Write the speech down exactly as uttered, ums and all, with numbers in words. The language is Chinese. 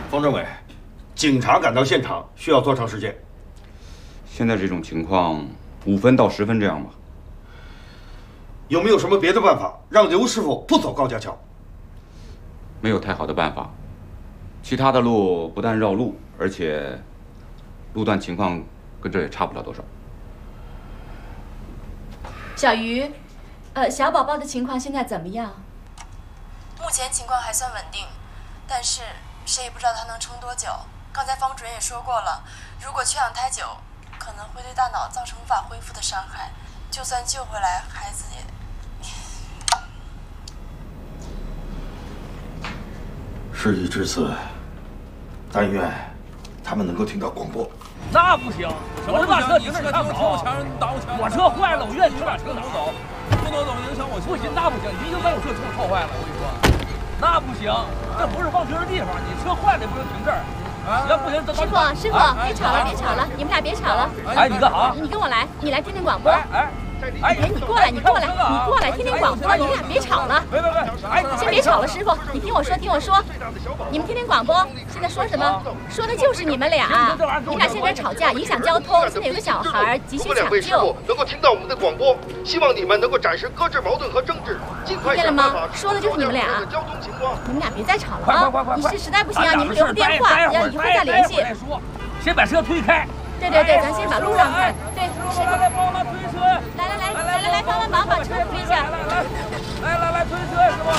方政委，警察赶到现场需要多长时间？ 现在这种情况，五分到十分这样吧。 有没有什么别的办法让刘师傅不走高架桥？ 没有太好的办法。其他的路不但绕路，而且路段情况跟这也差不了多少。 小鱼，呃，小宝宝的情况现在怎么样？ 目前情况还算稳定，但是谁也不知道他能撑多久。刚才方主任也说过了，如果缺氧太久，可能会对大脑造成无法恢复的伤害。就算救回来，孩子也…… 事已至此，但愿他们能够听到广播。 那不行，我这把车停这儿看不着。我车坏了，我愿意把车拿走，不能走影响我。不行，那不行，你已经把我车车撞坏了，我跟你说，那不行，这不是放车的地方，你车坏了也不能停这儿。行，不行， 师傅，师傅，别吵了，别吵了，你们俩别吵了。 哎，你干啥？ 你跟我来，你来听听广播。 哎。 哎，你过来，你过来，你过来听听广播，你们俩别吵了。 别别别！哎， 先别吵了，师傅，你听我说，听我说，你们听听广播，现在说什么？说的就是你们俩，你俩现在吵架，影响交通。现在有个小孩急需抢救， 能够听到我们的广播，希望你们能够暂时搁置矛盾和争执，尽快想办法说的就是你们俩。 交通情况， 你们俩别再吵了啊！你是实在不行啊，你们留个电话，要以后再联系。 先把车推开。 对对对，咱先把路让开。对，师傅， 帮我推车。 来来来来来来，帮帮忙把车推一下。 来来来，推车，师傅。